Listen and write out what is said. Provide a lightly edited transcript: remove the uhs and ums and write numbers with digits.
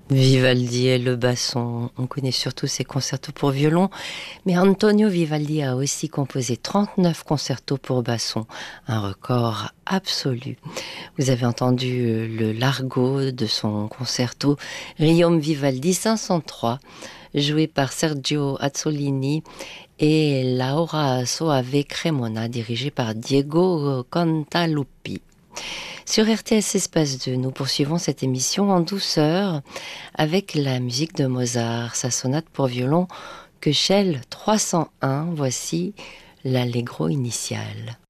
Vivaldi et le basson, on connaît surtout ses concertos pour violon, mais Antonio Vivaldi a aussi composé 39 concertos pour basson, un record absolu. Vous avez entendu le largo de son concerto Riom Vivaldi 503, joué par Sergio Azzolini, et Laura Soave Cremona, dirigé par Diego Cantaluppi. Sur RTS Espace 2, nous poursuivons cette émission en douceur avec la musique de Mozart, sa sonate pour violon Köchel 301. Voici l'allegro initial.